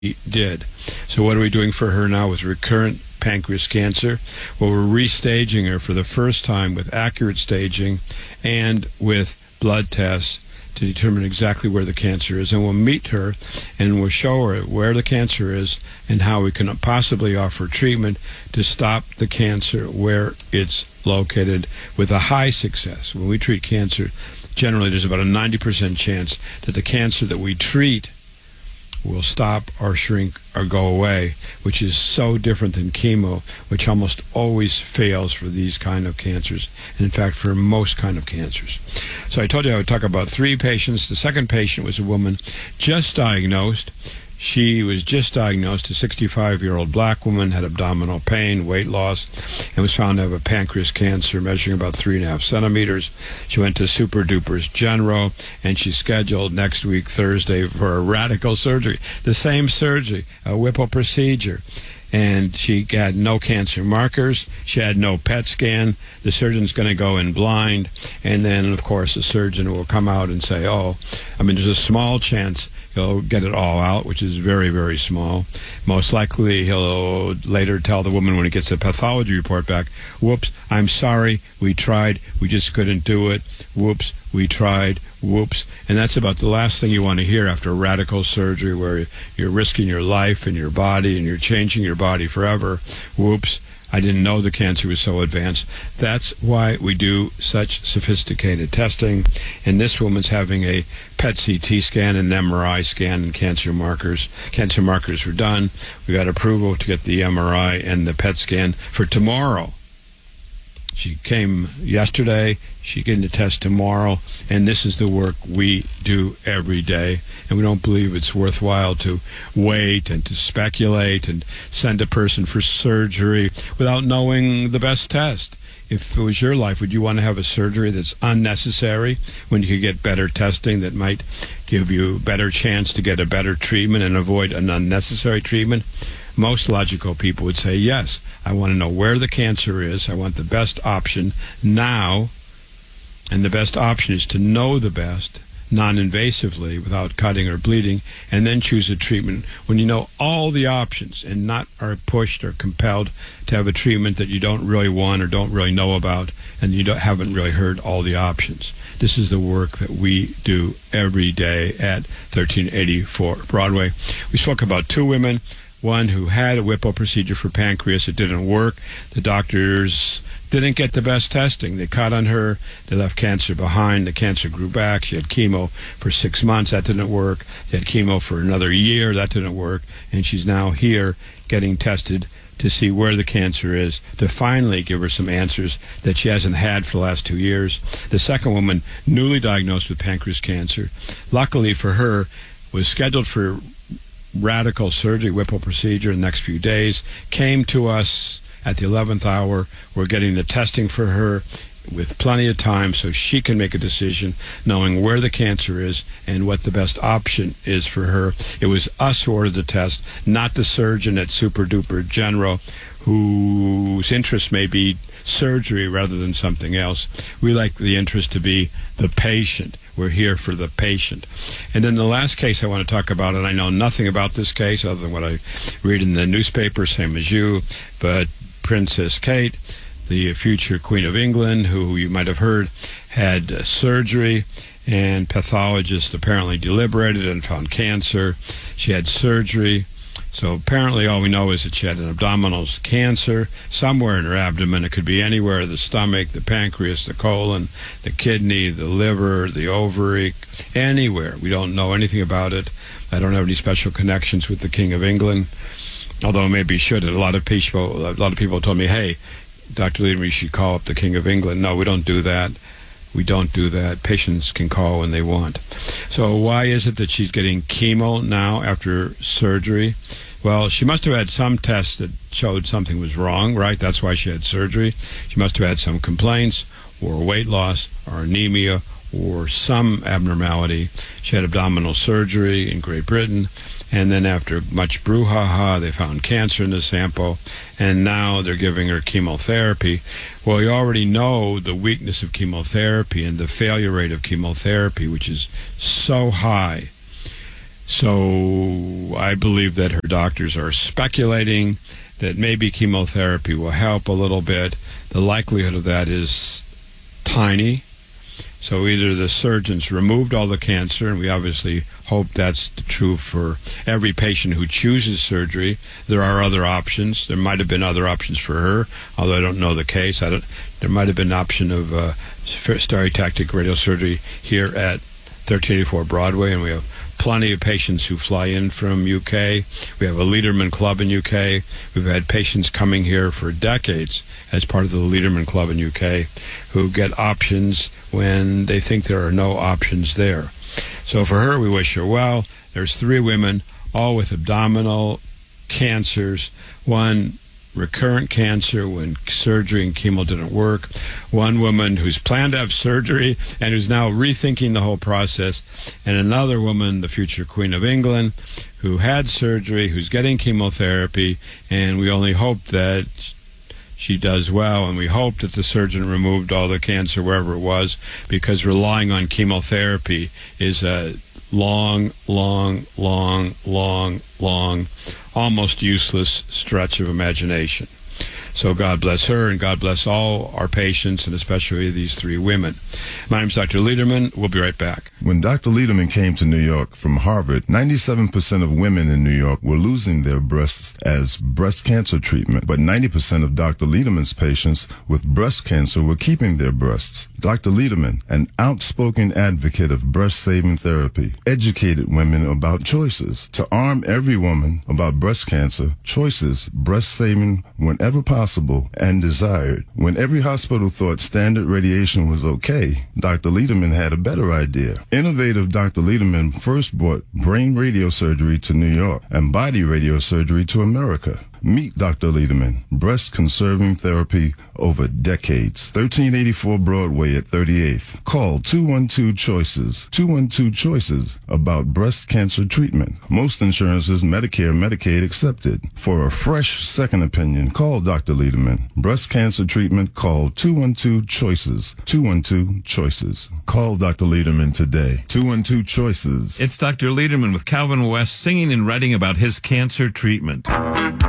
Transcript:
did. So what are we doing for her now with recurrent pancreas cancer? Well, we're restaging her for the first time with accurate staging and with blood tests to determine exactly where the cancer is. And we'll meet her and we'll show her where the cancer is and how we can possibly offer treatment to stop the cancer where it's located with a high success. When we treat cancer, generally there's about a 90% chance that the cancer that we treat will stop or shrink or go away, which is so different than chemo, which almost always fails for these kind of cancers, and in fact for most kind of cancers. So I told you I would talk about 3 patients. The second patient was a woman just diagnosed. She was just diagnosed, a 65-year-old black woman, had abdominal pain, weight loss, and was found to have a pancreas cancer measuring about 3.5 centimeters. She went to Super Dupers General, and she's scheduled next week, Thursday, for a radical surgery. The same surgery, a Whipple procedure. And she had no cancer markers. She had no PET scan. The surgeon's going to go in blind. And then, of course, the surgeon will come out and say, there's a small chance he'll get it all out, which is very, very small. Most likely, he'll later tell the woman when he gets the pathology report back, whoops, I'm sorry, we tried, we just couldn't do it. Whoops, we tried, whoops. And that's about the last thing you want to hear after radical surgery where you're risking your life and your body and you're changing your body forever. Whoops, I didn't know the cancer was so advanced. That's why we do such sophisticated testing. And this woman's having a PET CT scan and an MRI scan and cancer markers. Cancer markers were done. We got approval to get the MRI and the PET scan for tomorrow. She came yesterday. She getting the test tomorrow. And this is the work we do every day. And we don't believe it's worthwhile to wait and to speculate and send a person for surgery without knowing the best test. If it was your life, would you want to have a surgery that's unnecessary when you could get better testing that might give you a better chance to get a better treatment and avoid an unnecessary treatment? Most logical people would say, yes, I want to know where the cancer is. I want the best option now. And the best option is to know the best non-invasively without cutting or bleeding, and then choose a treatment when you know all the options and not are pushed or compelled to have a treatment that you don't really want or don't really know about and you haven't really heard all the options. This is the work that we do every day at 1384 Broadway. We spoke about 2 women, one who had a Whipple procedure for pancreas. It didn't work. The doctors didn't get the best testing. They cut on her. They left cancer behind. The cancer grew back. She had chemo for 6 months. That didn't work. She had chemo for another year. That didn't work. And she's now here getting tested to see where the cancer is, to finally give her some answers that she hasn't had for the last 2 years. The second woman, newly diagnosed with pancreas cancer, luckily for her, was scheduled for radical surgery, Whipple procedure, in the next few days, came to us at the 11th hour. We're getting the testing for her with plenty of time so she can make a decision knowing where the cancer is and what the best option is for her. It was us who ordered the test, not the surgeon at Super Duper General, whose interest may be surgery rather than something else. We like the interest to be the patient. We're here for the patient. And then the last case I want to talk about, and I know nothing about this case other than what I read in the newspaper, same as you, but Princess Kate, the future Queen of England, who you might have heard, had surgery, and pathologists apparently deliberated and found cancer. She had surgery. So apparently all we know is that she had an abdominal cancer somewhere in her abdomen. It could be anywhere: the stomach, the pancreas, the colon, the kidney, the liver, the ovary, anywhere. We don't know anything about it. I don't have any special connections with the King of England, although maybe should. A lot of people told me, hey, Dr. Lederman, you should call up the King of England. No, we don't do that. We don't do that. Patients can call when they want. So why is it that she's getting chemo now after surgery? Well, she must have had some tests that showed something was wrong, right? That's why she had surgery. She must have had some complaints or weight loss or anemia or some abnormality. She had abdominal surgery in Great Britain, and then after much brouhaha, they found cancer in the sample, and now they're giving her chemotherapy. Well, you already know the weakness of chemotherapy and the failure rate of chemotherapy, which is so high So I believe that her doctors are speculating that maybe chemotherapy will help a little bit. The likelihood of that is tiny. So either the surgeons removed all the cancer, and we obviously hope that's true for every patient who chooses surgery. There are other options. There might have been other options for her, although I don't know the case. There might have been an option of stereotactic radiosurgery here at 1384 Broadway, and we have plenty of patients who fly in from UK. We have a Lederman Club in UK. We've had patients coming here for decades as part of the Lederman Club in UK who get options when they think there are no options there. So for her, we wish her well. There's 3 women, all with abdominal cancers. One recurrent cancer when surgery and chemo didn't work. One woman who's planned to have surgery and who's now rethinking the whole process. And another woman, the future Queen of England, who had surgery, who's getting chemotherapy, and we only hope that she does well, and we hope that the surgeon removed all the cancer wherever it was, because relying on chemotherapy is a long, almost useless stretch of imagination. So God bless her, and God bless all our patients, and especially these 3 women. My name is Dr. Lederman. We'll be right back. When Dr. Lederman came to New York from Harvard, 97% of women in New York were losing their breasts as breast cancer treatment, but 90% of Dr. Lederman's patients with breast cancer were keeping their breasts. Dr. Lederman, an outspoken advocate of breast-saving therapy, educated women about choices. To arm every woman about breast cancer, choices, breast-saving whenever possible and desired. When every hospital thought standard radiation was okay, Dr. Lederman had a better idea. Innovative Dr. Lederman first brought brain radiosurgery to New York and body radiosurgery to America. Meet Dr. Lederman, breast-conserving therapy over decades. 1384 Broadway at 38th. Call 212-CHOICES. 212-CHOICES about breast cancer treatment. Most insurances, Medicare, Medicaid accepted. For a fresh second opinion, call Dr. Lederman. Breast cancer treatment, call 212-CHOICES. 212-CHOICES. Call Dr. Lederman today. 212-CHOICES. It's Dr. Lederman with Calvin West singing and writing about his cancer treatment.